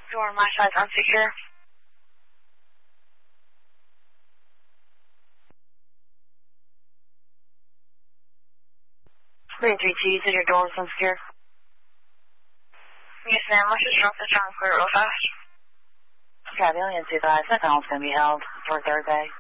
Door on my side's unsecure. 332, you said your door was unsecure? Yes, ma'am. Let's just drop this down and clear it real fast. Okay, the only advised that panel's going to be held for Thursday.